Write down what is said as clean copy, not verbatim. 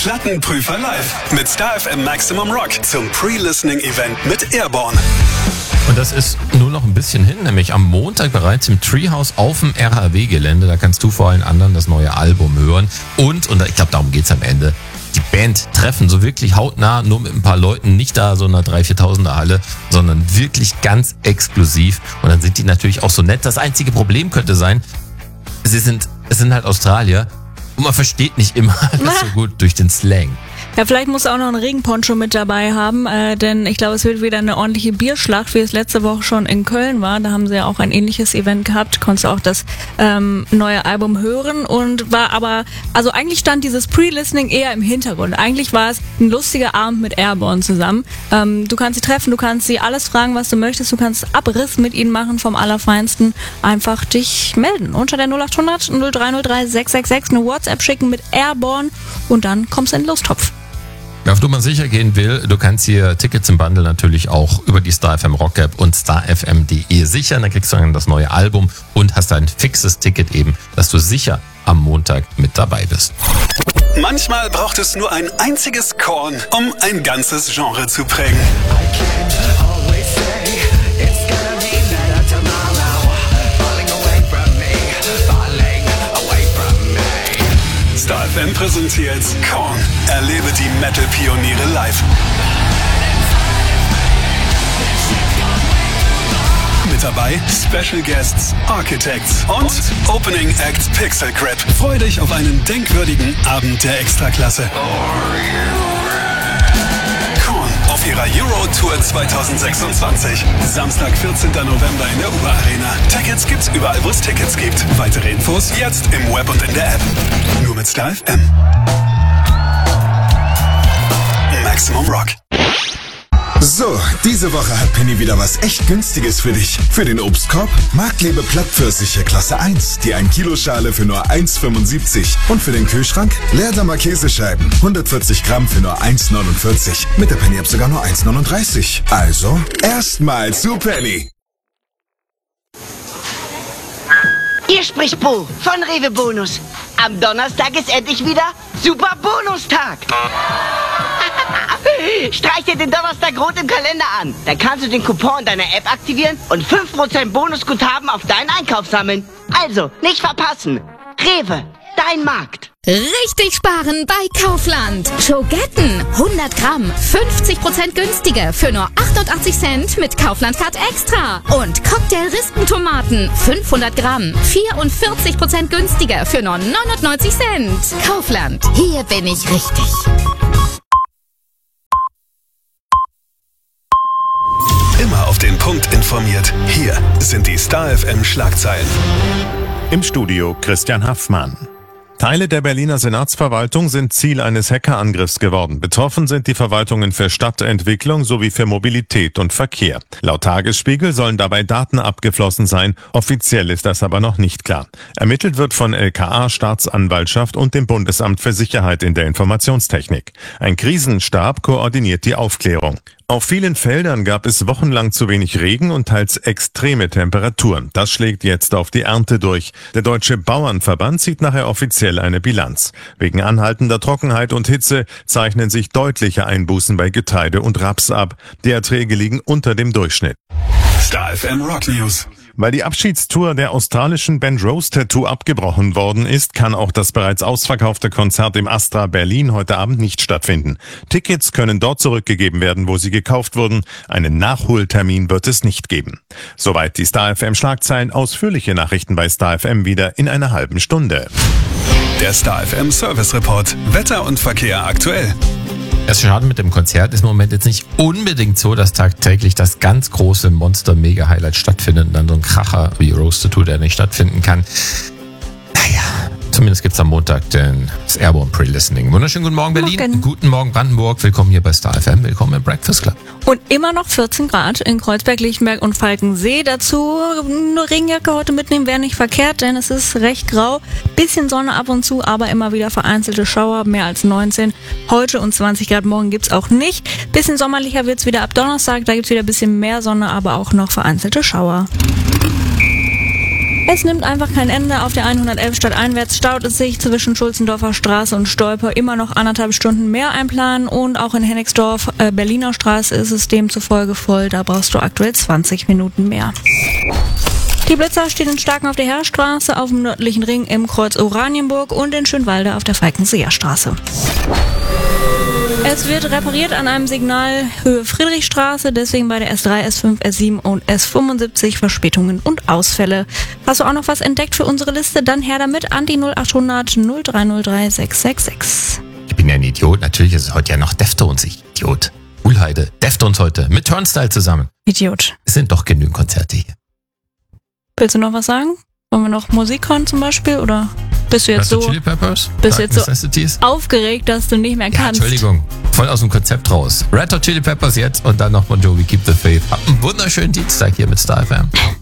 Plattenprüfer live mit Star FM Maximum Rock zum Pre-Listening-Event mit Airborne. Und das ist nur noch ein bisschen hin, nämlich am Montag bereits im Treehouse auf dem RHW-Gelände. Da kannst du vor allen anderen das neue Album hören. Und ich glaube, darum geht's am Ende, die Band treffen, so wirklich hautnah, nur mit ein paar Leuten, nicht da so einer 3.000-4.000er Halle, sondern wirklich ganz exklusiv. Und dann sind die natürlich auch so nett. Das einzige Problem könnte sein, es sind halt Australier und man versteht nicht immer alles so gut durch den Slang. Ja, vielleicht muss er auch noch einen Regenponcho mit dabei haben, denn ich glaube, es wird wieder eine ordentliche Bierschlacht, wie es letzte Woche schon in Köln war. Da haben sie ja auch ein ähnliches Event gehabt, konntest auch das neue Album hören und war aber, also eigentlich stand dieses Pre-Listening eher im Hintergrund. Eigentlich war es ein lustiger Abend mit Airborne zusammen. Du kannst sie treffen, du kannst sie alles fragen, was du möchtest, du kannst Abriss mit ihnen machen vom Allerfeinsten. Einfach dich melden unter der 0800 0303 666, eine WhatsApp schicken mit Airborne und dann kommst du in den Lostopf. Auf du man sicher gehen will, du kannst hier Tickets im Bundle natürlich auch über die Star FM Rock App und starfm.de sichern. Dann kriegst du dann das neue Album und hast ein fixes Ticket eben, dass du sicher am Montag mit dabei bist. Manchmal braucht es nur ein einziges Korn, um ein ganzes Genre zu prägen. Star FM präsentiert Korn. Erlebe die Metal-Pioniere live. Mit dabei Special Guests, Architects und Opening Act Pixel Grip. Freu dich auf einen denkwürdigen Abend der Extraklasse. Korn auf ihrer Euro Tour 2026. Samstag, 14. November in der U-Arena. Tickets gibt's überall, wo es Tickets gibt. Weitere Infos jetzt im Web und in der App. Nur mit Star FM. Maximum Rock. So, diese Woche hat Penny wieder was echt Günstiges für dich. Für den Obstkorb Marktlebe Plattpfirsiche Klasse 1, die 1-Kilo-Schale für nur 1,75. Und für den Kühlschrank Leerdammer Käsescheiben, 140 Gramm für nur 1,49. Mit der Penny-App sogar nur 1,39. Also, erstmal zu Penny. Hier spricht Bo von Rewe Bonus. Am Donnerstag ist endlich wieder Super Bonustag. Streich dir den Donnerstag rot im Kalender an. Dann kannst du den Coupon in deiner App aktivieren und 5% Bonusguthaben auf deinen Einkauf sammeln. Also, nicht verpassen. Rewe, dein Markt. Richtig sparen bei Kaufland. Schogetten 100 Gramm, 50% günstiger für nur 88 Cent mit Kaufland-Card Extra. Und Cocktail-Rispentomaten 500 Gramm, 44% günstiger für nur 99 Cent. Kaufland, hier bin ich richtig. Immer auf den Punkt informiert. Hier sind die Star FM Schlagzeilen. Im Studio Christian Haffmann. Teile der Berliner Senatsverwaltung sind Ziel eines Hackerangriffs geworden. Betroffen sind die Verwaltungen für Stadtentwicklung sowie für Mobilität und Verkehr. Laut Tagesspiegel sollen dabei Daten abgeflossen sein. Offiziell ist das aber noch nicht klar. Ermittelt wird von LKA, Staatsanwaltschaft und dem Bundesamt für Sicherheit in der Informationstechnik. Ein Krisenstab koordiniert die Aufklärung. Auf vielen Feldern gab es wochenlang zu wenig Regen und teils extreme Temperaturen. Das schlägt jetzt auf die Ernte durch. Der Deutsche Bauernverband zieht nachher offiziell eine Bilanz. Wegen anhaltender Trockenheit und Hitze zeichnen sich deutliche Einbußen bei Getreide und Raps ab. Die Erträge liegen unter dem Durchschnitt. Star FM Rock News. Weil die Abschiedstour der australischen Band Rose Tattoo abgebrochen worden ist, kann auch das bereits ausverkaufte Konzert im Astra Berlin heute Abend nicht stattfinden. Tickets können dort zurückgegeben werden, wo sie gekauft wurden. Einen Nachholtermin wird es nicht geben. Soweit die Star FM Schlagzeilen. Ausführliche Nachrichten bei Star FM wieder in einer halben Stunde. Der Star FM Service Report. Wetter und Verkehr aktuell. Das Schade mit dem Konzert ist im Moment jetzt nicht unbedingt so, dass tagtäglich das ganz große Monster-Mega-Highlight stattfindet und dann so ein Kracher wie Rose Tattoo, der nicht stattfinden kann. Naja, zumindest gibt's am Montag das Airborne Pre-Listening. Wunderschönen guten Morgen Berlin, Morgen. Guten Morgen Brandenburg, willkommen hier bei Star FM, willkommen im Breakfast Club. Und immer noch 14 Grad in Kreuzberg, Lichtenberg und Falkensee. Dazu eine Regenjacke heute mitnehmen wäre nicht verkehrt, denn es ist recht grau. Bisschen Sonne ab und zu, aber immer wieder vereinzelte Schauer, mehr als 19. Heute und 20 Grad, morgen gibt's auch nicht. Bisschen sommerlicher wird's wieder ab Donnerstag, da gibt's wieder ein bisschen mehr Sonne, aber auch noch vereinzelte Schauer. Es nimmt einfach kein Ende. Auf der 111 stadteinwärts staut es sich zwischen Schulzendorfer Straße und Stolper immer noch 1,5 Stunden mehr einplanen. Und auch in Hennigsdorf, Berliner Straße, ist es demzufolge voll. Da brauchst du aktuell 20 Minuten mehr. Die Blitzer stehen in Starken auf der Heerstraße, auf dem nördlichen Ring im Kreuz Oranienburg und in Schönwalde auf der Falkenseer Straße. Es wird repariert an einem Signal Höhe Friedrichstraße, deswegen bei der S3, S5, S7 und S75 Verspätungen und Ausfälle. Hast du auch noch was entdeckt für unsere Liste? Dann her damit an die 0800 0303 666. Ich bin ja ein Idiot. Natürlich ist es heute ja noch Deftones. Ich Idiot. Ulheide. Deftones heute mit Turnstile zusammen. Idiot. Es sind doch genügend Konzerte hier. Willst du noch was sagen? Wollen wir noch Musik hören zum Beispiel? Oder bist du jetzt so, Chili Peppers? bist du jetzt so aufgeregt, dass du nicht mehr kannst? Ja, Entschuldigung. Voll aus dem Konzept raus. Red Hot Chili Peppers jetzt und dann noch Bon Jovi, Keep the Faith. Habt einen wunderschönen Dienstag hier mit Star FM.